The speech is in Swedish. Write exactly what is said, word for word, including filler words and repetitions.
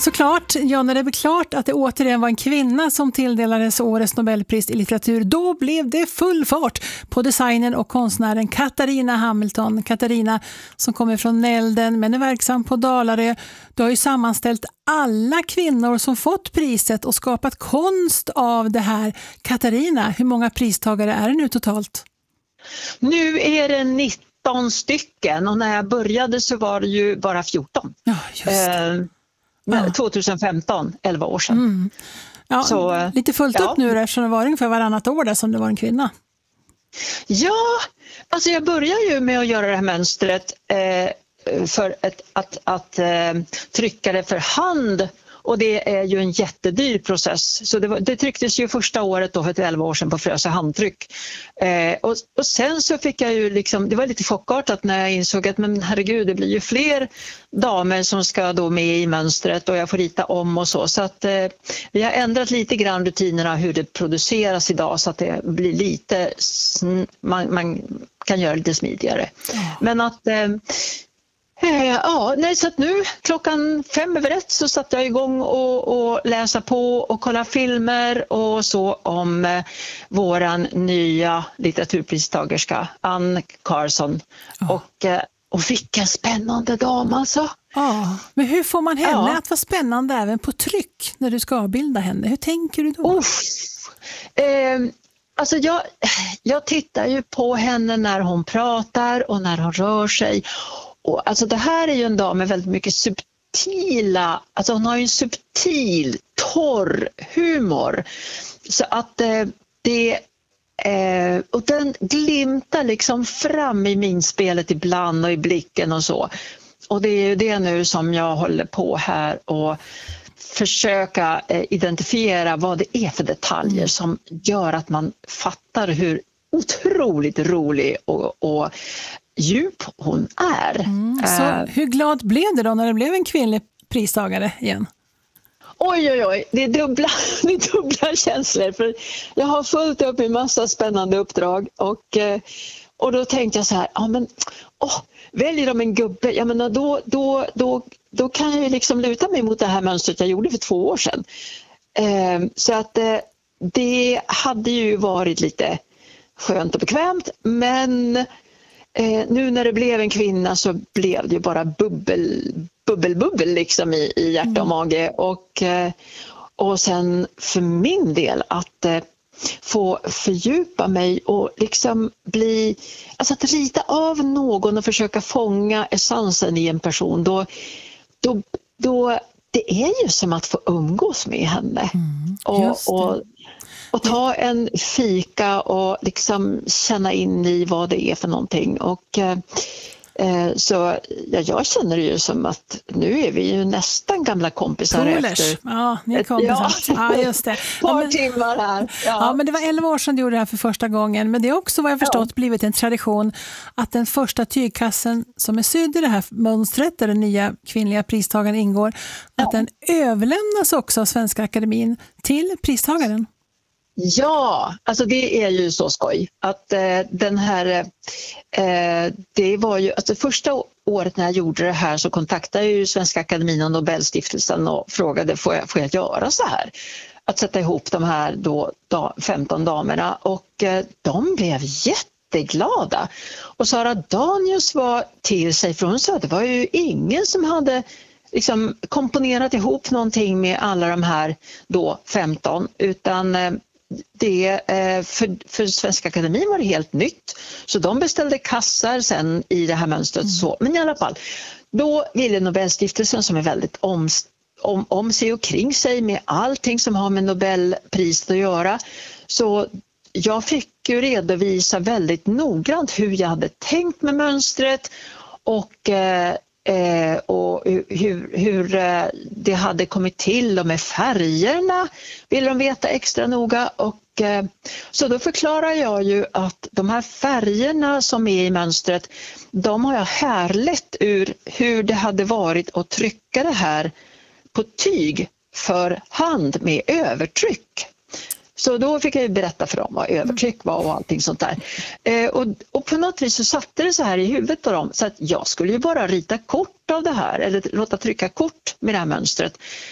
Såklart, ja, när det blev klart att det återigen var en kvinna som tilldelades årets Nobelpris i litteratur, då blev det full fart på designen och konstnären Katarina Hamilton. Katarina som kommer från Nälden men är verksam på Dalarö. Du har ju sammanställt alla kvinnor som fått priset och skapat konst av det här. Katarina, hur många pristagare är det nu totalt? Nu är det nitton stycken och när jag började så var det ju bara fjorton. Ja, just det. Eh, tjugohundrafemton, elva år sedan. Mm. Ja, så, lite fullt ja. upp nu eftersom det var ungefär varannat år där som det var en kvinna. Ja, alltså jag börjar ju med att göra det här mönstret eh, för ett, att, att eh, trycka det för hand. Och det är ju en jättedyr process. Så det, var, det trycktes ju första året då för elva år sedan på Frösö handtryck. Eh, och, och sen så fick jag ju liksom, det var lite chockartat när jag insåg att men herregud, det blir ju fler damer som ska då med i mönstret och jag får rita om och så. Så att eh, vi har ändrat lite grann rutinerna hur det produceras idag så att det blir lite, man, man kan göra lite smidigare. Mm. Men att... Eh, Ja, nej, så att nu klockan fem över ett så satt jag igång och, och läsa på och kolla filmer och så om eh, våran nya litteraturpristagerska Anne Carson. Oh. Och, eh, och vilken spännande dam alltså. Ja, men hur får man henne ja. att vara spännande även på tryck när du ska avbilda henne? Hur tänker du då? Uff. Eh, alltså jag, jag tittar ju på henne när hon pratar och när hon rör sig. Och alltså det här är ju en dam med väldigt mycket subtila, alltså hon har ju en subtil, torr humor. Så att eh, det, eh, och den glimtar liksom fram i minspelet ibland och i blicken och så. Och det är ju det nu som jag håller på här och försöka eh, identifiera vad det är för detaljer som gör att man fattar hur otroligt rolig och, och djup hon är. Mm, så uh, hur glad blev det då när det blev en kvinnlig pristagare igen? Oj, oj, oj. Det är dubbla, det är dubbla känslor. För jag har fullt upp i massa spännande uppdrag och, och då tänkte jag så här, ja men åh, väljer de en gubbe, ja men då, då, då, då kan jag ju liksom luta mig mot det här mönstret jag gjorde för två år sedan. Eh, så att eh, det hade ju varit lite skönt och bekvämt, men Eh, nu när det blev en kvinna så blev det ju bara bubbel, bubbel, bubbel liksom i, i hjärta och mage. Och, eh, och sen för min del att eh, få fördjupa mig och liksom bli, alltså att rita av någon och försöka fånga essensen i en person, då, då, då det är ju som att få umgås med henne. Mm, och, och Och ta en fika och liksom känna in i vad det är för någonting. Och, eh, så ja, jag känner det ju som att nu är vi ju nästan gamla kompisar. Coolers. Efter. Ja, ni är kompisar. Ja, ja, just det. Ett par ja, men, timmar här. Ja. ja, men det var elva år sedan du gjorde det här för första gången. Men det är också vad jag förstått ja. blivit en tradition att den första tygkassen som är sydd i det här mönstret där den nya kvinnliga pristagaren ingår, ja. att den överlämnas också av Svenska Akademin till pristagaren. Ja, alltså det är ju så skoj att eh, den här, eh, det var ju, alltså första året när jag gjorde det här så kontaktade jag ju Svenska Akademin och Nobelstiftelsen och frågade får jag, får jag göra så här? Att sätta ihop de här då, då femton damerna och eh, de blev jätteglada. Och Sara Danius var till sig för hon sa att det var ju ingen som hade liksom komponerat ihop någonting med alla de här då femton utan eh, det, för, för Svenska Akademin var det helt nytt så de beställde kassar sen i det här mönstret. Mm. Så. Men i alla fall, då ville Nobelstiftelsen som är väldigt om, om, om sig och kring sig med allting som har med Nobelpriset att göra. Så jag fick ju redovisa väldigt noggrant hur jag hade tänkt med mönstret och eh, Eh, och hur, hur eh, det hade kommit till och med färgerna vill de veta extra noga och eh, så då förklarar jag ju att de här färgerna som är i mönstret de har jag härlett ur hur det hade varit att trycka det här på tyg för hand med övertryck. Så då fick jag ju berätta för dem vad övertryck var och allting sånt där. Eh, och, och på något vis så satte det så här i huvudet på dem så att jag skulle ju bara rita kort av det här eller låta trycka kort med det här mönstret.